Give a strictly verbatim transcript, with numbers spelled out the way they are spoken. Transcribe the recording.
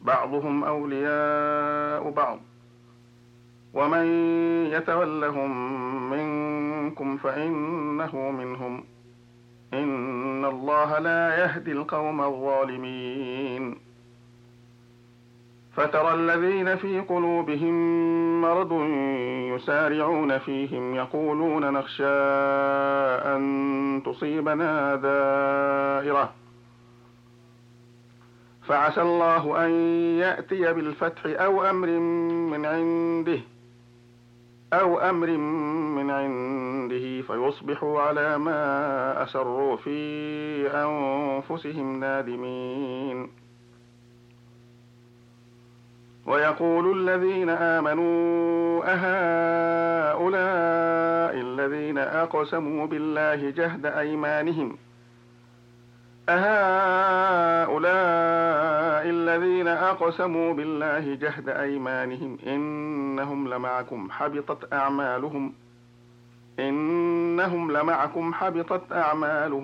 بعضهم أولياء بعض، ومن يتولهم منكم فإنه منهم، إن الله لا يهدي القوم الظالمين. فترى الذين في قلوبهم مرض يسارعون فيهم يقولون نخشى أن تصيبنا دائرة، فعسى الله أن يأتي بالفتح أو أمر من عنده أو أمر من عنده فيصبحوا على ما أسروا في أنفسهم نادمين. ويقول الذين آمنوا أهؤلاء الذين أقسموا بالله جهد أيمانهم أهؤلاء الذين أقسموا بالله جهد أيمانهم إنهم لمعكم حبطت أعمالهم إنهم لمعكم حبطت أعمالهم